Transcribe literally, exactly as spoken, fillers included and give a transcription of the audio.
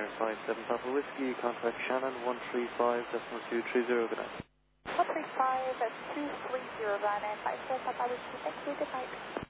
Liner five seven Papa Whiskey, contact Shannon one three five two three zero, good night. one three five two three zero, Liner five seven Papa Whiskey, thank you, good night.